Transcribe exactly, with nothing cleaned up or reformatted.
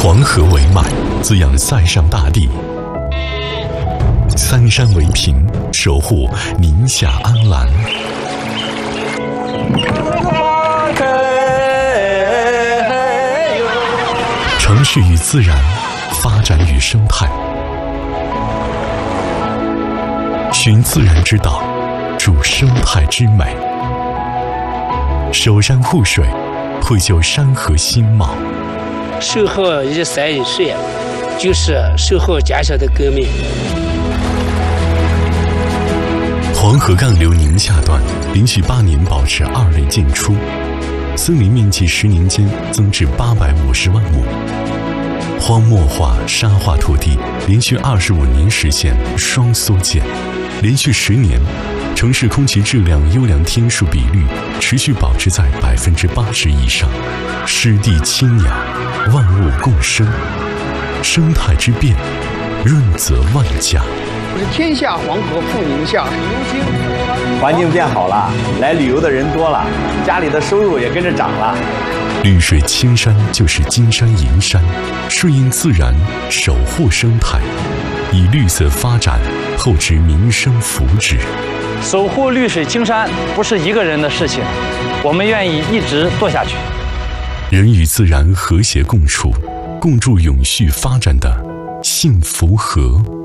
黄河为脉，滋养塞上大地；三山为屏，守护宁夏安澜。城市与自然，发展与生态，寻自然之道，筑生态之美。守山护水，绘就山河新貌。 守好一山一水，就是守好家乡的革命。 黄河干流宁夏段连续八年保持二类建出，森林面积十年间增至八百五十万亩，荒漠化、沙化土地连续二十五年实现双缩减，连续十年，城市空气质量优良天数比率持续保持在百分之八十以上，湿地清雅，万物共生，生态之变，润泽万家。 是天下黄河赴宁夏，如今环境变好了，来旅游的人多了，家里的收入也跟着涨了。 绿水青山就是金山银山，顺应自然，守护生态，以绿色发展厚植民生福祉。 守护绿水青山不是一个人的事情，我们愿意一直做下去。 人与自然和谐共处，共筑永续发展的幸福河。